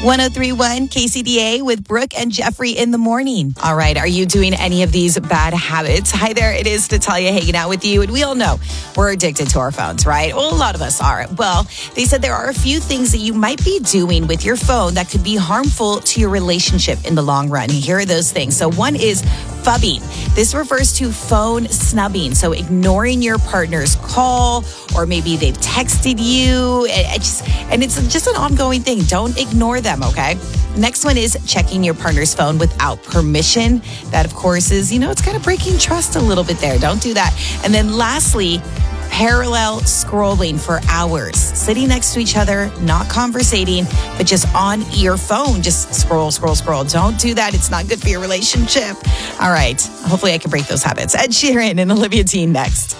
103.1 KCDA with Brooke and Jeffrey in the morning. All right, are you doing any of these bad habits? Hi there, it is Natalia hanging out with you. And we all know we're addicted to our phones, right? Well, a lot of us are. Well, they said there are a few things that you might be doing with your phone that could be harmful to your relationship in the long run. Here are those things. So one is phubbing. This refers to phone snubbing. So ignoring your partner's call, or maybe they've texted you. And it's just an ongoing thing. Don't ignore them, okay? Next one is checking your partner's phone without permission. That, of course, is, it's kind of breaking trust a little bit there. Don't do that. And then lastly, parallel scrolling for hours, sitting next to each other, not conversating, but just on your phone, just scroll. Don't do that. It's not good for your relationship. All right. Hopefully I can break those habits. Ed Sheeran and Olivia Dean next.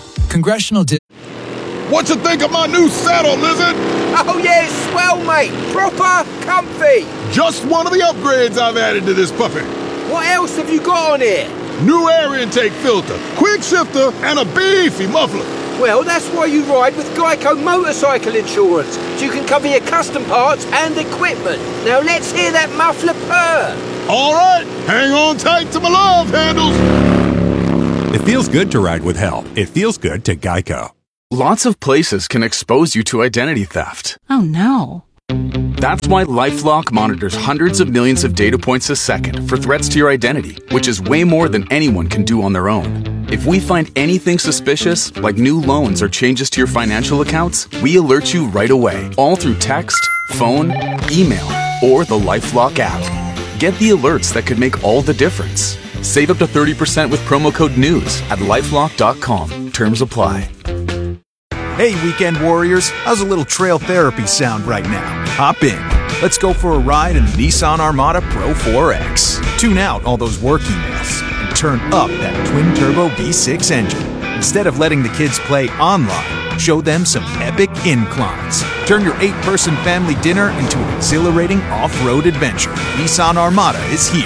What you think of my new saddle, Lizard? Oh yeah, it's swell, mate. Proper comfy. Just one of the upgrades I've added to this puppy. What else have you got on here? New air intake filter, quick shifter, and a beefy muffler. Well, that's why you ride with Geico Motorcycle Insurance, so you can cover your custom parts and equipment. Now let's hear that muffler purr. All right, hang on tight to my love handles. It feels good to ride with help. It feels good to Geico. Lots of places can expose you to identity theft. Oh no. That's why LifeLock monitors hundreds of millions of data points a second for threats to your identity, which is way more than anyone can do on their own. If we find anything suspicious, like new loans or changes to your financial accounts, we alert you right away, all through text, phone, email, or the LifeLock app. Get the alerts that could make all the difference. Save up to 30% with promo code NEWS at LifeLock.com. Terms apply. Hey, weekend warriors, how's a little trail therapy sound right now? Hop in. Let's go for a ride in the Nissan Armada Pro 4X. Tune out all those work emails and turn up that twin-turbo V6 engine. Instead of letting the kids play online, show them some epic inclines. Turn your 8-person family dinner into an exhilarating off-road adventure. Nissan Armada is here.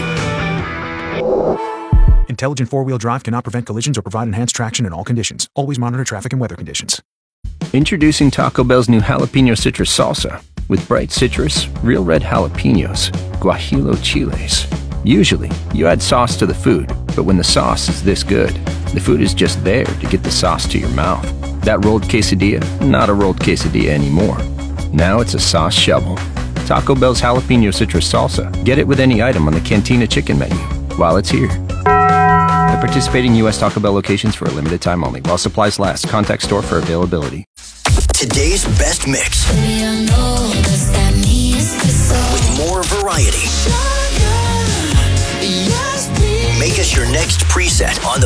Intelligent four-wheel drive cannot prevent collisions or provide enhanced traction in all conditions. Always monitor traffic and weather conditions. Introducing Taco Bell's new Jalapeno Citrus Salsa. With bright citrus, real red jalapenos, guajillo chiles. Usually, you add sauce to the food, but when the sauce is this good, the food is just there to get the sauce to your mouth. That rolled quesadilla, not a rolled quesadilla anymore. Now it's a sauce shovel. Taco Bell's Jalapeno Citrus Salsa. Get it with any item on the Cantina Chicken menu while it's here. At participating U.S. Taco Bell locations for a limited time only. While supplies last. Contact store for availability. Today's best mix. With more variety. Make us your next preset on the